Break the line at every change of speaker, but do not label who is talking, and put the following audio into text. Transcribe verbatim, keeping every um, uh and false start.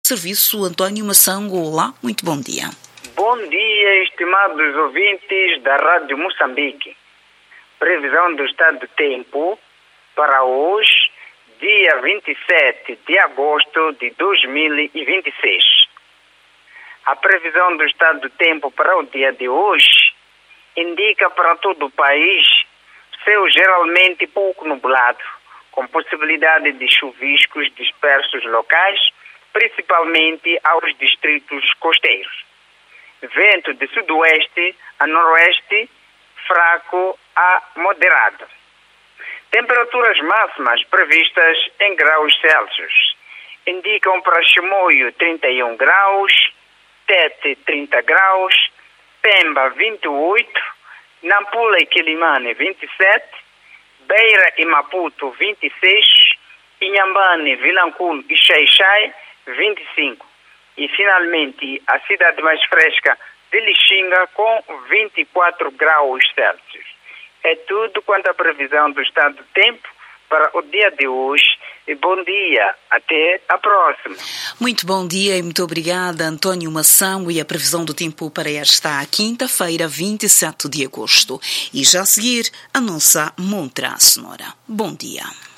Serviço Antônio Massango. Olá, muito bom dia.
Bom dia, estimados ouvintes da Rádio Moçambique. Previsão do estado do tempo para hoje, dia vinte e sete de agosto de dois mil e vinte e seis. A previsão do estado do tempo para o dia de hoje indica para todo o país céu geralmente pouco nublado, com possibilidade de chuviscos dispersos locais, principalmente aos distritos costeiros. Vento de sudoeste a noroeste, fraco a moderado. Temperaturas máximas previstas em graus Celsius indicam para Chimoio trinta e um graus, Tete trinta graus, Pemba vinte e oito, Nampula e Quilimane vinte e sete, Beira e Maputo vinte e seis, Inhambane, Vilanculo e Xai-Xai vinte e cinco. E, finalmente, a cidade mais fresca de Lixinga com vinte e quatro graus Celsius. É tudo quanto à previsão do estado do tempo para o dia de hoje. E bom dia. Até a próxima.
Muito bom dia e muito obrigada, Antônio Massango. E a previsão do tempo para esta quinta-feira, vinte e sete de agosto. E já a seguir, a nossa Montra Sonora. Bom dia.